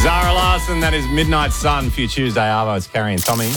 Zara Larson, that is Midnight Sun for your Tuesday Arvo. It's Carrie and Tommy.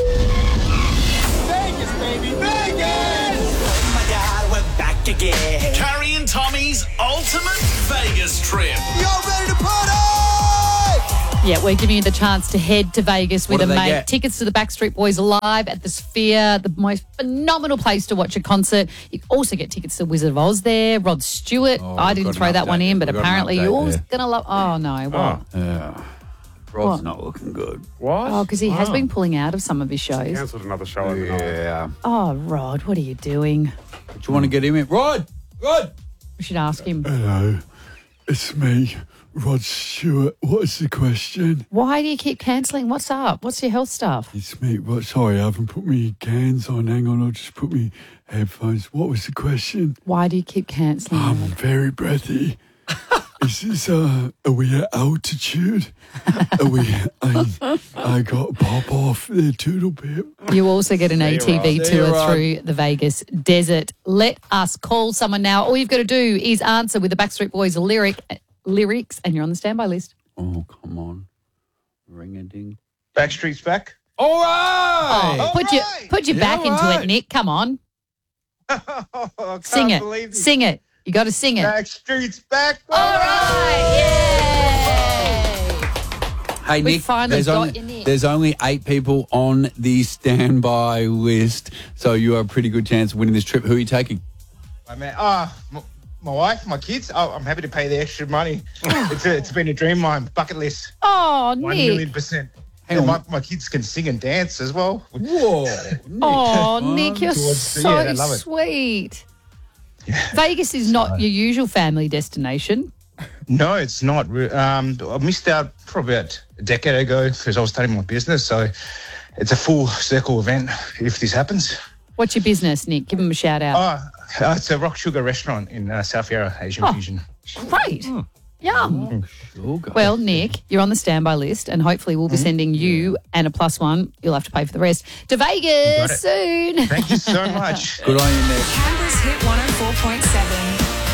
Vegas, baby, Vegas! Oh my God, we're back again. Carrie and Tommy's ultimate Vegas trip. Y'all ready to party? Yeah, we're giving you the chance to head to Vegas with What a do they mate. get? Tickets to the Backstreet Boys live at the Sphere, the most phenomenal place to watch a concert. You also get tickets to Wizard of Oz there, Rod Stewart. I we've didn't got throw an that one update. in, but We've got an apparently update you're all there. going to love... Oh, no. What? Yeah. Rod's not looking good. What? Oh, because he has been pulling out of some of his shows. Cancelled another show overnight. Yeah. Oh, Rod, what are you doing? Do you want to get him in? Rod! We should ask him. Hello, it's me, Rod Stewart. What's the question? Why do you keep cancelling? What's up? What's your health stuff? It's me. What? Sorry, I haven't put me cans on. Hang on, I'll just put me headphones. What was the question? Why do you keep cancelling? I'm very breathy. Is this, are we at altitude? Are we, I got pop off the Toodle Pip. You also get an ATV See you, tour Rod. through the Vegas desert. Let us call someone now. All you've got to do is answer with the Backstreet Boys lyrics, and you're on the standby list. Oh, come on. Ring-a-ding. Backstreet's back. All right! Oh, put your back into it, Nick. Come on. I Sing can't it. believe this. Sing it. You got to sing it. Backstreet's back. All right. Yay. Hey, We Nick, finally got you, Nick. there's only 8 people on the standby list, so you have a pretty good chance of winning this trip. Who are you taking? My man, my wife, my kids. Oh, I'm happy to pay the extra money. It's been a dream of mine. Bucket list. Oh, 1,000,000%. Hang on. My kids can sing and dance as well. Whoa. Oh, Nick, you're Towards- so yeah, they love it. sweet. Vegas is not your usual family destination. No, it's not. I missed out probably about a decade ago because I was starting my business. So it's a full circle event if this happens. What's your business, Nick? Give them a shout out. It's a Rock Sugar restaurant in South Yarra, Asian Fusion. Great. Yum. Sugar. Well, Nick, you're on the standby list, and hopefully we'll be sending you and a +1. You'll have to pay for the rest to Vegas Got it. soon. Thank you so much. Good on you, Nick. Canberra's Hit 104.7.